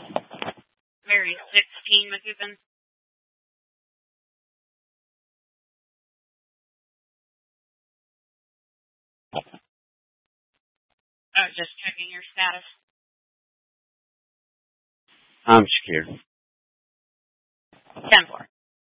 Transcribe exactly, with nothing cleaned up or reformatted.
Mary sixteen, McCoupin. Oh, just checking your status. I'm scared.